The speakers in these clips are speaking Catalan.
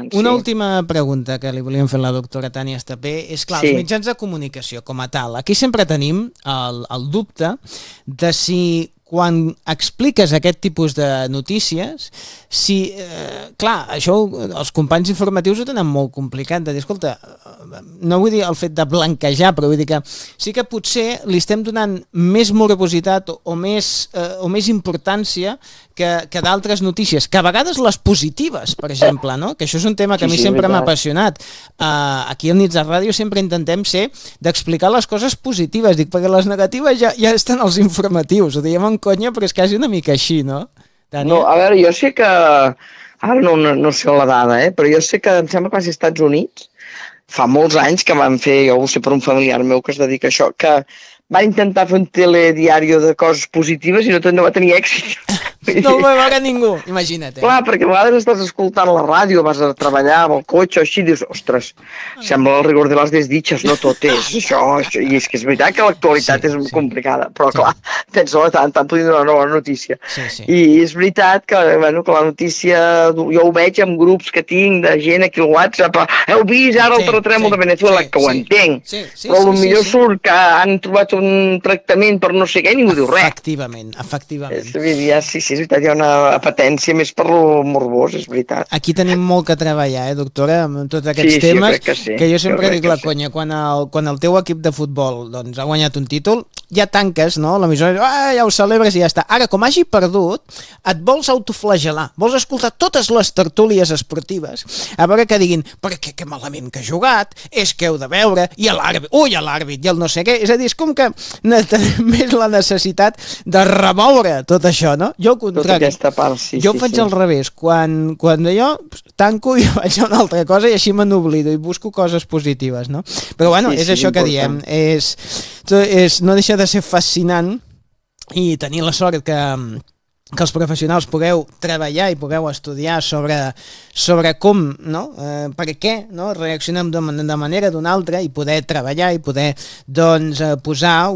tant, Una sí. última pregunta que li volíem fer a la doctora Tània Estapé és, clar, els mitjans de comunicació com a tal, aquí sempre tenim el dubte de si quan expliques aquest tipus de notícies, si, clar, això els companys informatius ho tenen molt complicat, de dir, escolta, no vull dir el fet de blanquejar, però vull dir que sí que potser li estem donant més morositat o més importància que d'altres notícies, que a vegades les positives, per exemple, no? Que això és un tema que a mi sempre m'ha apassionat. Aquí al Nits de Ràdio sempre intentem ser d'explicar les coses positives, dic, perquè les negatives ja estan als informatius, ho diem en conya, però és quasi una mica així, no? Tània? No, a veure, jo sé que, ara no sé la dada, però jo sé que em sembla que als Estats Units, fa molts anys que van fer, jo ho sé per un familiar meu que es dedica a això, que va intentar fer un telediari de coses positives i no va tenir èxit. No el va veure ningú, imagina't. Clar, perquè a vegades estàs escoltant la ràdio, vas a treballar amb el cotxe, així, dius, ostres, sembla el rigor de les desditxes, no tot és això, i és que és veritat que l'actualitat és complicada, però clar, pensa-la tant podria donar una bona notícia. I és veritat que, bueno, que la notícia, jo ho veig en grups que tinc de gent aquí al WhatsApp, heu vist ara el terratrèmol de Venezuela, que ho entenc, però potser surt que han trobat un tractament per no sé què i ningú diu res. Efectivament. Sí, és veritat, hi ha una apetència més per lo morbós, és veritat. Aquí tenim molt que treballar, doctora, amb tots aquests temes, que jo sempre dic la conya, quan el teu equip de futbol doncs, ha guanyat un títol, ja tanques, no? L'emissora, ja ho celebres i ja està. Ara, com hagi perdut, et vols autoflagelar, vols escoltar totes les tertúlies esportives, a veure que diguin, perquè que malament que ha jugat, és que heu de veure, i l'àrbit, i el no sé què, és a dir, és com que tenim més la necessitat de remoure tot això, no? Jo al contrari, jo ho faig al revés, quan jo tanco i vaig a una altra cosa i així me n'oblido i busco coses positives, no? Però bueno, és això que diem, no deixa de ser fascinant i tenir la sort que els professionals pugueu treballar i pugueu estudiar sobre com, no? Per què reaccionem de manera d'una altra i poder treballar i poder doncs, posar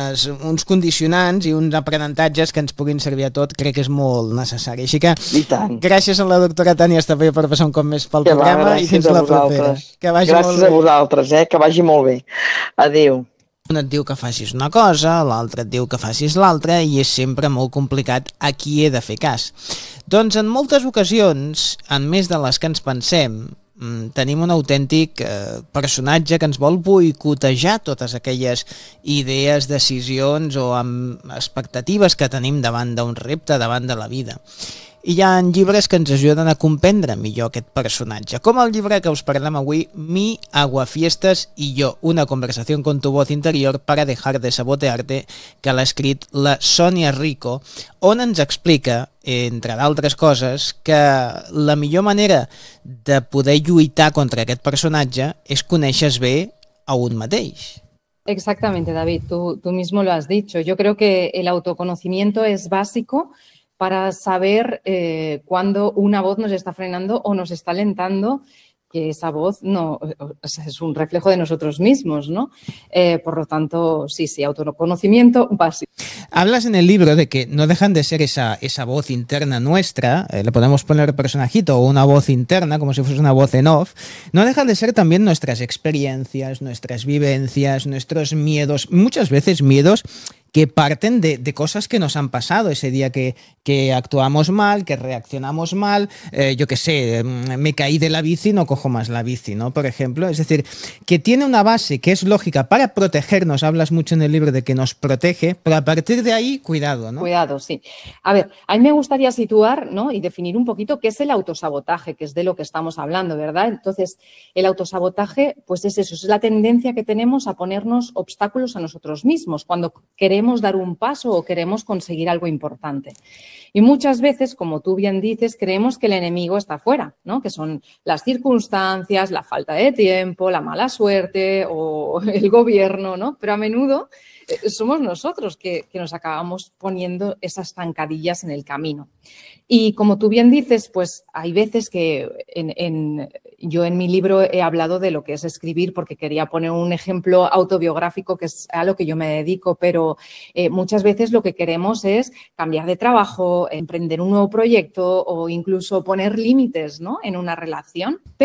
uns condicionants i uns aprenentatges que ens puguin servir a tot, crec que és molt necessari. Així que gràcies a la doctora Tània Estapé per passar un cop més pel programa i fins la propera. Gràcies a vosaltres, que vagi molt bé. Adéu. Un et diu que facis una cosa, l'altre et diu que facis l'altra i és sempre molt complicat a qui he de fer cas. Doncs en moltes ocasions, en més de les que ens pensem, tenim un autèntic personatge que ens vol boicotejar totes aquelles idees, decisions o expectatives que tenim davant d'un repte, davant de la vida. I hi ha llibres que ens ajuden a comprendre millor aquest personatge, com el llibre que us parlem avui, Mi Aguafiestas y yo, una conversación con tu voz interior para dejar de sabotearte, que l'ha escrit la Sònia Rico, on ens explica, entre d'altres coses, que la millor manera de poder lluitar contra aquest personatge és conèixer bé a un mateix. Exactamente, David, tú mismo lo has dicho. Yo creo que el autoconocimiento es básico para saber cuándo una voz nos está frenando o nos está alentando, que esa voz no es un reflejo de nosotros mismos, ¿no? Por lo tanto, sí, autoconocimiento básico. Hablas en el libro de que no dejan de ser esa voz interna nuestra, le podemos poner personajito o una voz interna, como si fuese una voz en off, no dejan de ser también nuestras experiencias, nuestras vivencias, nuestros miedos, muchas veces miedos que parten de cosas que nos han pasado ese día que actuamos mal, que reaccionamos mal, yo qué sé, me caí de la bici, no cojo más la bici, ¿no? Por ejemplo, es decir, que tiene una base que es lógica para protegernos, hablas mucho en el libro de que nos protege, pero a partir de ahí, cuidado, ¿no? Cuidado, sí. A ver, a mí me gustaría situar, ¿no? Y definir un poquito qué es el autosabotaje, que es de lo que estamos hablando, ¿verdad? Entonces, el autosabotaje, pues es eso, es la tendencia que tenemos a ponernos obstáculos a nosotros mismos cuando queremos dar un paso o queremos conseguir algo importante. Y muchas veces, como tú bien dices, creemos que el enemigo está fuera, ¿no? Que son las circunstancias, la falta de tiempo, la mala suerte o el gobierno, ¿no? Pero a menudo somos nosotros que nos acabamos poniendo esas zancadillas en el camino. Y como tú bien dices, pues hay veces que yo en mi libro he hablado de lo que es escribir porque quería poner un ejemplo autobiográfico que es a lo que yo me dedico, pero muchas veces lo que queremos es cambiar de trabajo, emprender un nuevo proyecto o incluso poner límites, ¿no? En una relación.